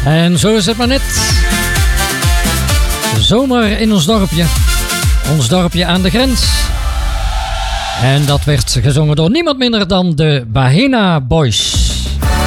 En zo is het maar net. Zomer in ons dorpje. Ons dorpje aan de grens. En dat werd gezongen door niemand minder dan de Bahena Boys.